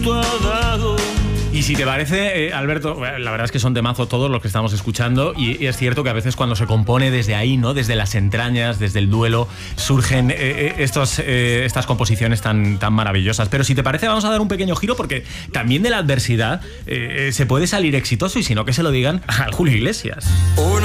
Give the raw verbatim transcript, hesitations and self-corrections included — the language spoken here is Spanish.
viento ha dado. Y si te parece, eh, Alberto, la verdad es que son temazos todos los que estamos escuchando y, y es cierto que a veces cuando se compone desde ahí, ¿no? Desde las entrañas, desde el duelo, surgen eh, estos, eh, estas composiciones tan, tan maravillosas. Pero si te parece, vamos a dar un pequeño giro porque también de la adversidad eh, se puede salir exitoso y si no, que se lo digan a Julio Iglesias. Una